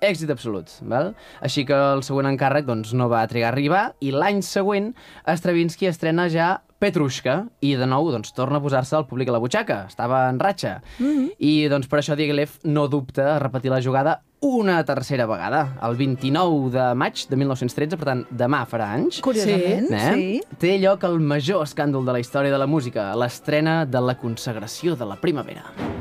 èxit absolut. Val? Així que el següent encàrrec doncs, no va trigar a arribar i l'any següent Stravinsky estrena ja Petrushka i de nou doncs, torna a posar-se al públic a la butxaca. Estava en ratxa. I doncs, per això Diaghilev no dubta a repetir la jugada una tercera vegada, el 29 de maig de 1913, per tant, demà farà anys. Curiosament, sí. Té lloc el major escàndol de la història de la música, l'estrena de la consagració de la primavera.